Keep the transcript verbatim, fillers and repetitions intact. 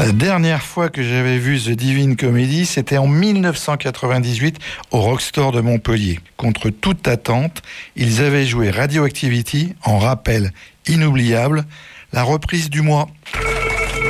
La dernière fois que j'avais vu The Divine Comedy, c'était en dix-neuf cent quatre-vingt-dix-huit au Rockstore de Montpellier. Contre toute attente, ils avaient joué Radioactivity en rappel inoubliable, la reprise du mois.